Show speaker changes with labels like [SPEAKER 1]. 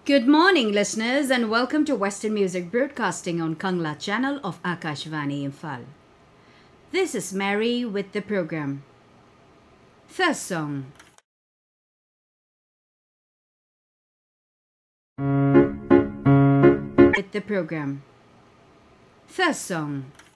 [SPEAKER 1] Good morning, listeners, and welcome to Western Music Broadcasting on Kangla channel of Akashvani Imphal. This is Mary with the program. First song. With the program. First song.